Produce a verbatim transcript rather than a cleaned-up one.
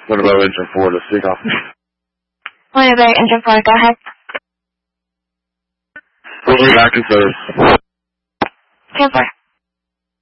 What about engine four to speak off? What about engine four? Go ahead. We'll be back in service. ten four.